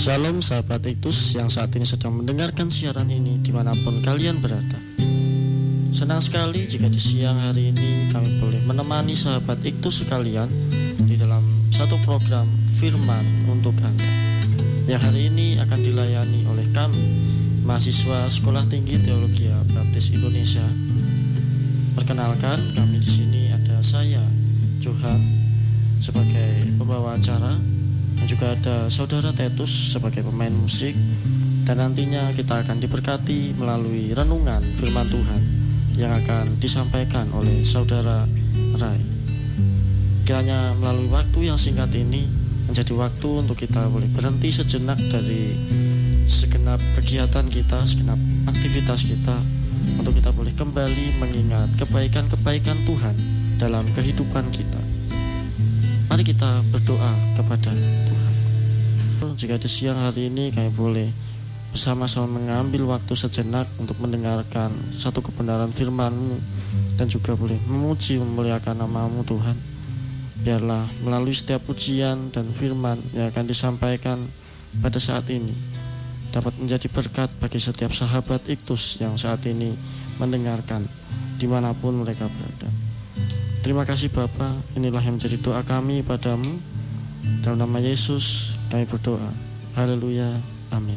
Shalom sahabat Iktus yang saat ini sedang mendengarkan siaran ini dimanapun kalian berada. Senang sekali jika di siang hari ini kami boleh menemani sahabat Iktus sekalian di dalam satu program Firman untuk Anda, yang hari ini akan dilayani oleh kami, mahasiswa Sekolah Tinggi Teologi Baptis Indonesia. Perkenalkan, kami di sini ada saya, Johan, sebagai pembawa acara, dan juga ada saudara Tetus sebagai pemain musik. Dan nantinya kita akan diberkati melalui renungan firman Tuhan yang akan disampaikan oleh saudara Rai. Kiranya melalui waktu yang singkat ini menjadi waktu untuk kita boleh berhenti sejenak dari segenap kegiatan kita, segenap aktivitas kita, untuk kita boleh kembali mengingat kebaikan-kebaikan Tuhan dalam kehidupan kita. Mari kita berdoa kepada Tuhan. Jika di siang hari ini kami boleh bersama-sama mengambil waktu sejenak untuk mendengarkan satu kebenaran firman-Mu, dan juga boleh memuji memuliakan nama-Mu Tuhan. Biarlah melalui setiap pujian dan firman yang akan disampaikan pada saat ini dapat menjadi berkat bagi setiap sahabat Iktus yang saat ini mendengarkan dimanapun mereka berada. Terima kasih Bapa, inilah yang menjadi doa kami padamu. Dalam nama Yesus kami berdoa. Haleluya, amin.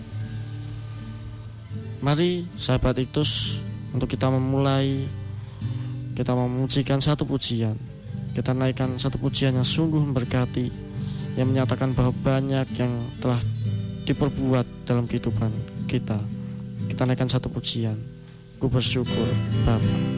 Mari sahabat Iktus, untuk kita memulai, kita memujikan satu pujian. Kita naikkan satu pujian yang sungguh memberkati, yang menyatakan bahwa banyak yang telah diperbuat dalam kehidupan kita. Kita naikkan satu pujian. Ku bersyukur Bapa.